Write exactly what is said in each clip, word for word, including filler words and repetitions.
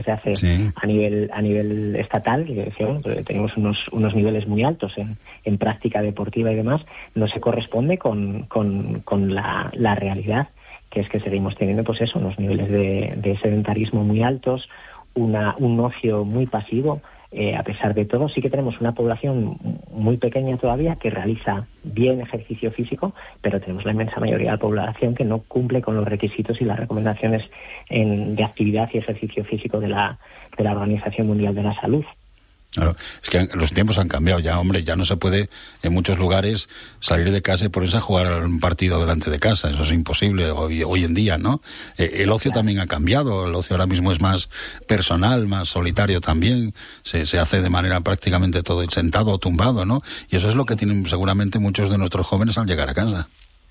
se hace sí. a nivel a nivel estatal, que decíamos, tenemos unos unos niveles muy altos en, en práctica deportiva y demás, no se corresponde con, con, con la, la realidad, que es que seguimos teniendo pues eso, unos niveles de, de sedentarismo muy altos, una un ocio muy pasivo. Eh, a pesar de todo, sí que tenemos una población muy pequeña todavía que realiza bien ejercicio físico, pero tenemos la inmensa mayoría de la población que no cumple con los requisitos y las recomendaciones en, de actividad y ejercicio físico de la, de la Organización Mundial de la Salud. Claro, es que los tiempos han cambiado ya, hombre, ya no se puede en muchos lugares salir de casa y ponerse a jugar un partido delante de casa, eso es imposible hoy, hoy en día, ¿no? Eh, el ocio claro. también ha cambiado, el ocio ahora mismo es más personal, más solitario también, se, se hace de manera prácticamente todo sentado o tumbado, ¿no? Y eso es lo que tienen seguramente muchos de nuestros jóvenes al llegar a casa.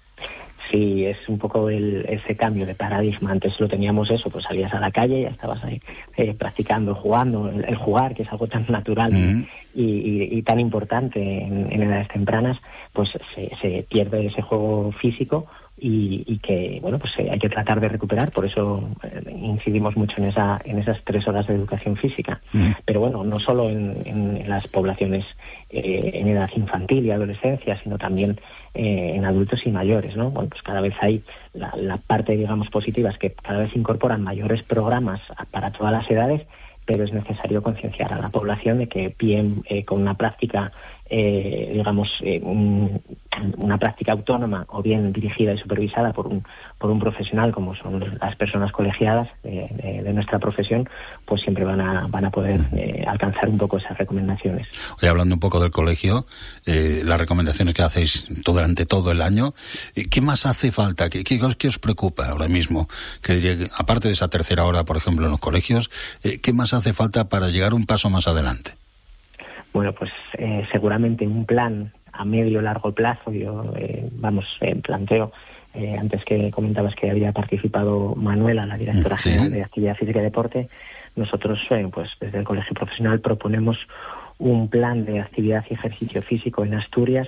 Sí, es un poco el, ese cambio de paradigma. Antes lo teníamos eso, pues salías a la calle y ya estabas ahí eh, practicando, jugando, el, el jugar, que es algo tan natural uh-huh. y, y, y tan importante en, en edades tempranas, pues se, se pierde ese juego físico y, y que, bueno, pues eh, hay que tratar de recuperar. Por eso eh, incidimos mucho en esa en esas tres horas de educación física. Uh-huh. Pero bueno, no solo en, en, en las poblaciones eh, en edad infantil y adolescencia, sino también Eh, en adultos y mayores, ¿no? Bueno, pues cada vez hay la, la parte, digamos, positiva es que cada vez se incorporan mayores programas a, para todas las edades, pero es necesario concienciar a la población de que bien eh, con una práctica, eh, digamos, eh, un, una práctica autónoma o bien dirigida y supervisada por un por un profesional como son las personas colegiadas de, de, de nuestra profesión, pues siempre van a van a poder eh, alcanzar un poco esas recomendaciones. Hoy hablando un poco del colegio, eh, las recomendaciones que hacéis durante todo el año, ¿qué más hace falta? ¿Qué, qué, qué os preocupa ahora mismo? Que diría que, aparte de esa tercera hora, por ejemplo, en los colegios, eh, ¿qué más hace falta para llegar un paso más adelante? Bueno, pues eh, seguramente un plan a medio y largo plazo. Yo, eh, vamos, eh, planteo, eh, antes que comentabas que había participado Manuela, la directora sí. general de Actividad Física y Deporte, nosotros, eh, pues desde el Colegio Profesional proponemos un plan de actividad y ejercicio físico en Asturias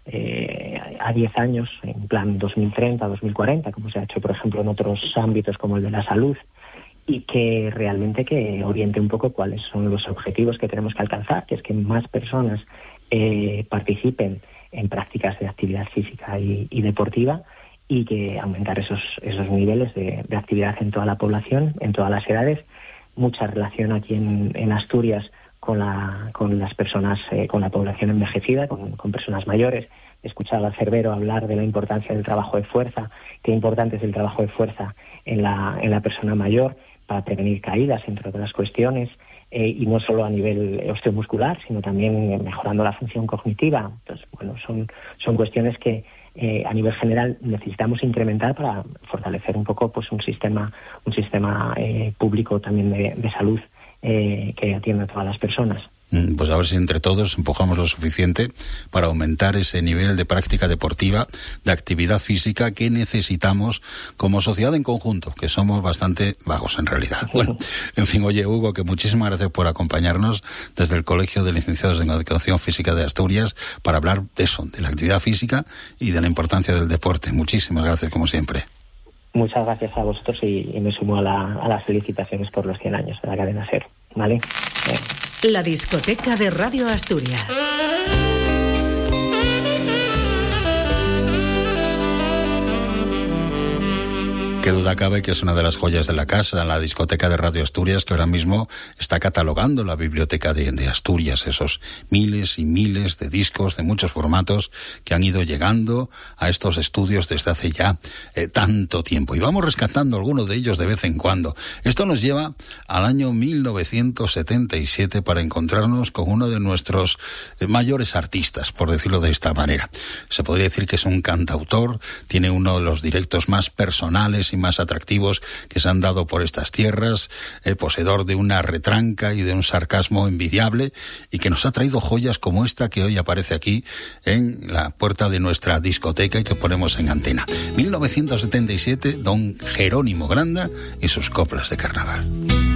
eh, a diez años, en plan dos mil treinta, dos mil cuarenta, como se ha hecho, por ejemplo, en otros ámbitos como el de la salud, y que realmente que oriente un poco cuáles son los objetivos que tenemos que alcanzar, que es que más personas eh, participen en prácticas de actividad física y, y deportiva, y que aumentar esos esos niveles de, de actividad en toda la población, en todas las edades. Mucha relación aquí en, en Asturias con la con las personas, eh, con la población envejecida, con, con personas mayores. He escuchado a Cervero hablar de la importancia del trabajo de fuerza, qué importante es el trabajo de fuerza en la en la persona mayor, para prevenir caídas, entre otras cuestiones, eh, y no solo a nivel osteomuscular, sino también mejorando la función cognitiva. Entonces, bueno, son, son cuestiones que eh, a nivel general necesitamos incrementar para fortalecer un poco pues un sistema, un sistema eh, público también de, de salud eh, que atienda a todas las personas. Pues a ver si entre todos empujamos lo suficiente para aumentar ese nivel de práctica deportiva, de actividad física que necesitamos como sociedad en conjunto, que somos bastante vagos en realidad. Bueno, en fin, oye, Hugo, que muchísimas gracias por acompañarnos desde el Colegio de Licenciados en Educación Física de Asturias para hablar de eso, de la actividad física y de la importancia del deporte. Muchísimas gracias, como siempre. Muchas gracias a vosotros y, y me sumo a, la, a las felicitaciones por los cien años de la cadena SER. ¿Vale? Bien. La discoteca de Radio Asturias. Qué duda cabe que es una de las joyas de la casa, la discoteca de Radio Asturias, que ahora mismo está catalogando la biblioteca de, de Asturias, esos miles y miles de discos de muchos formatos que han ido llegando a estos estudios desde hace ya eh, tanto tiempo. Y vamos rescatando algunos de ellos de vez en cuando. Esto nos lleva al año mil novecientos setenta y siete para encontrarnos con uno de nuestros eh, mayores artistas, por decirlo de esta manera. Se podría decir que es un cantautor, tiene uno de los directos más personales y más atractivos que se han dado por estas tierras, eh, poseedor de una retranca y de un sarcasmo envidiable, y que nos ha traído joyas como esta que hoy aparece aquí en la puerta de nuestra discoteca y que ponemos en antena. mil novecientos setenta y siete, don Jerónimo Granda y sus coplas de carnaval.